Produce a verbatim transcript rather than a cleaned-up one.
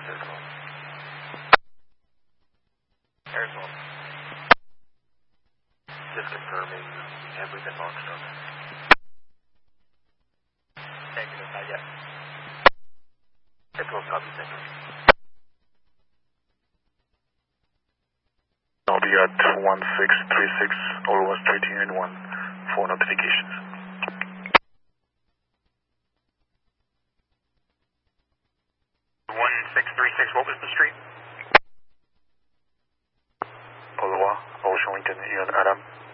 Aircall. Aircall. Just confirming everything launched on it. Negative, not yet. Aircall copy, thank you. I'll be at one six three six, all was treating in one for notifications. one six three six, what was the street? Olowa, Ocean Lincoln, Ian Adam.